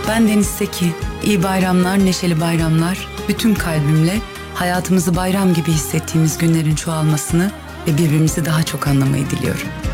Ben Deniz Seki. İyi bayramlar, neşeli bayramlar. Bütün kalbimle hayatımızı bayram gibi hissettiğimiz günlerin çoğalmasını ve birbirimizi daha çok anlamayı diliyorum.